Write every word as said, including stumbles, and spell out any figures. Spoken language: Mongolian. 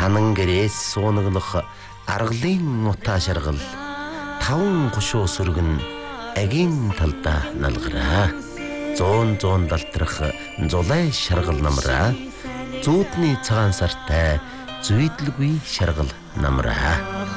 ханан гэрээс суунаглах аргалын утаа шаргал таван гушуу сүргэн агийн талда налгараа зуун зуун далтрах зулай шаргал намраа зүүдний цагаан сартай зүйдлгүй шаргал намраа